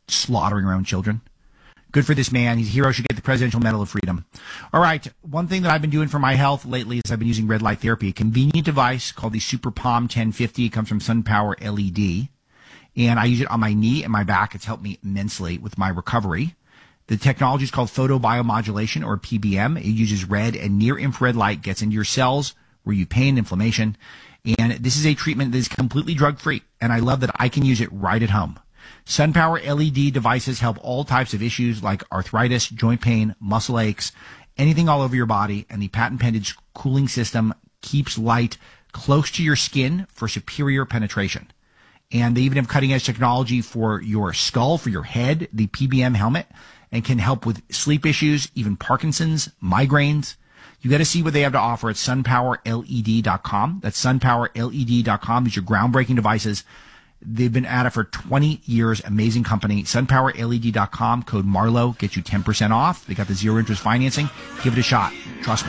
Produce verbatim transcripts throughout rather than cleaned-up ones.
slaughtering our own children. Good for this man. He's a hero. Should get the Presidential Medal of Freedom. All right. One thing that I've been doing for my health lately is I've been using red light therapy, a convenient device called the Super Palm ten fifty. It comes from SunPower L E D. And I use it on my knee and my back. It's helped me immensely with my recovery. The technology is called photobiomodulation, or P B M. It uses red and near infrared light, gets into your cells where you pain, inflammation. And this is a treatment that is completely drug-free. And I love that I can use it right at home. SunPower L E D devices help all types of issues like arthritis, joint pain, muscle aches, anything all over your body. And the patent-pending cooling system keeps light close to your skin for superior penetration. And they even have cutting-edge technology for your skull, for your head, the P B M helmet, and can help with sleep issues, even Parkinson's, migraines. You got to see what they have to offer at sun power L E D dot com. That's sun power L E D dot com. These are groundbreaking devices. They've been at it for twenty years. Amazing company. sun power L E D dot com. Code Marlowe gets you ten percent off. They got the zero interest financing. Give it a shot. Trust me.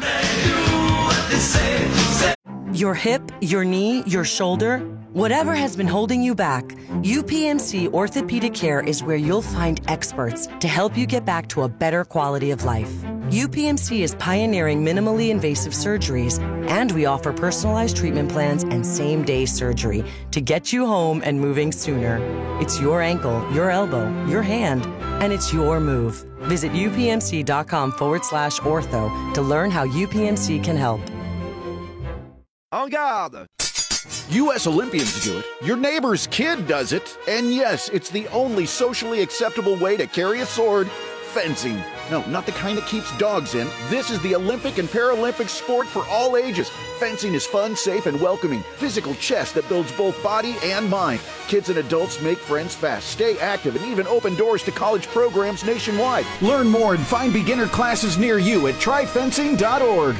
Your hip, your knee, your shoulder, whatever has been holding you back, U P M C Orthopedic Care is where you'll find experts to help you get back to a better quality of life. U P M C is pioneering minimally invasive surgeries, and we offer personalized treatment plans and same-day surgery to get you home and moving sooner. It's your ankle, your elbow, your hand, and it's your move. Visit upmc.com forward slash ortho to learn how U P M C can help. En garde! U S Olympians do it, your neighbor's kid does it, and yes, it's the only socially acceptable way to carry a sword: fencing. No, not the kind that keeps dogs in. This is the Olympic and Paralympic sport for all ages. Fencing is fun, safe, and welcoming. Physical chess that builds both body and mind. Kids and adults make friends fast, stay active, and even open doors to college programs nationwide. Learn more and find beginner classes near you at try fencing dot org.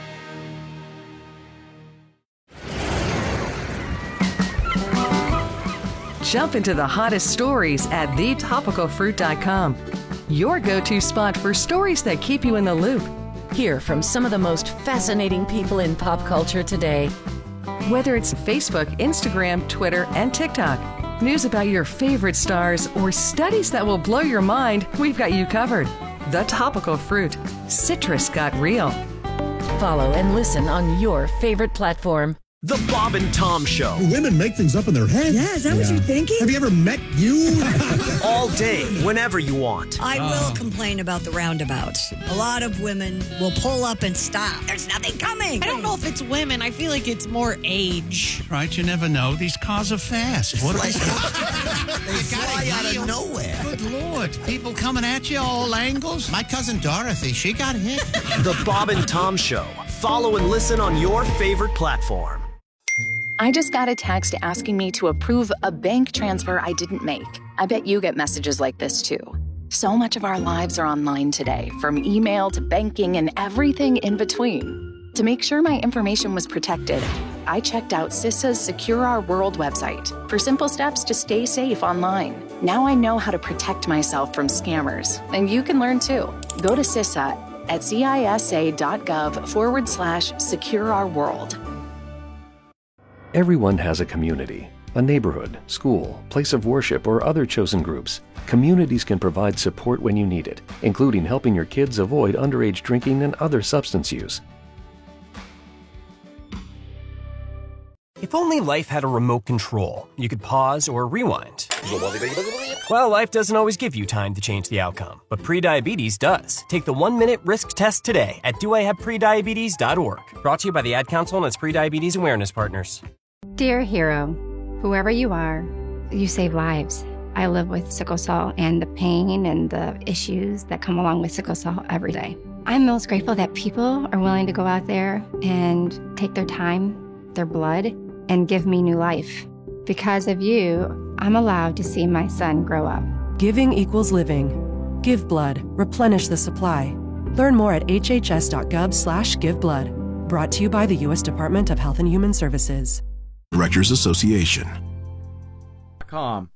Jump into the hottest stories at the topical fruit dot com. Your go-to spot for stories that keep you in the loop. Hear from some of the most fascinating people in pop culture today. Whether it's Facebook, Instagram, Twitter, and TikTok, news about your favorite stars, or studies that will blow your mind, we've got you covered. The Topical Fruit. Citrus got real. Follow and listen on your favorite platform. The Bob and Tom Show. Do women make things up in their head? Yeah, is that yeah. what you're thinking? Have you ever met you? All day, whenever you want. I uh. will complain about the roundabouts. A lot of women will pull up and stop. There's nothing coming. I don't know if it's women. I feel like it's more age. Right, you never know. These cars are fast. What are they? They fly out of nowhere. Good Lord. People coming at you all angles. My cousin Dorothy, she got hit. The Bob and Tom Show. Follow and listen on your favorite platform. I just got a text asking me to approve a bank transfer I didn't make. I bet you get messages like this too. So much of our lives are online today, from email to banking and everything in between. To make sure my information was protected, I checked out CISA's Secure Our World website for simple steps to stay safe online. Now I know how to protect myself from scammers, and you can learn too. Go to CISA at cisa.gov forward slash secure our world. Everyone has a community, a neighborhood, school, place of worship, or other chosen groups. Communities can provide support when you need it, including helping your kids avoid underage drinking and other substance use. If only life had a remote control, you could pause or rewind. Well, life doesn't always give you time to change the outcome, but prediabetes does. Take the one-minute risk test today at do I have prediabetes dot org. Brought to you by the Ad Council and its Prediabetes Awareness Partners. Dear hero, whoever you are, you save lives. I live with sickle cell and the pain and the issues that come along with sickle cell every day. I'm most grateful that people are willing to go out there and take their time, their blood, and give me new life. Because of you, I'm allowed to see my son grow up. Giving equals living. Give blood. Replenish the supply. Learn more at hhs.gov slash give blood. Brought to you by the U S Department of Health and Human Services. Directors Association. Com.